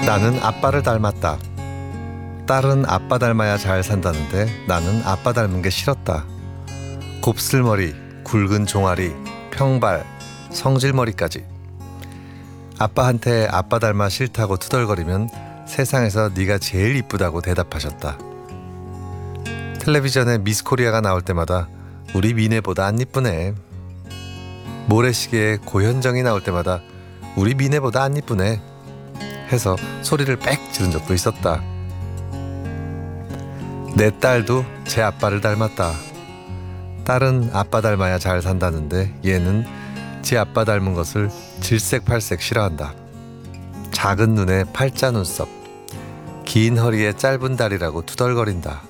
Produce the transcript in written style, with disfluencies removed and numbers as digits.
나는 아빠를 닮았다. 딸은 아빠 닮아야 잘 산다는데 나는 아빠 닮은 게 싫었다. 곱슬머리, 굵은 종아리, 평발, 성질머리까지. 아빠한테 아빠 닮아 싫다고 투덜거리면 세상에서 네가 제일 이쁘다고 대답하셨다. 텔레비전에 미스코리아가 나올 때마다 우리 미네보다 안 이쁘네. 모래시계에 고현정이 나올 때마다 우리 미네보다 안 이쁘네 해서 소리를 빽 지른 적도 있었다. 내 딸도 제 아빠를 닮았다. 딸은 아빠 닮아야 잘 산다는데 얘는 지 아빠 닮은 것을 질색팔색 싫어한다. 작은 눈에 팔자 눈썹, 긴 허리에 짧은 다리라고 투덜거린다.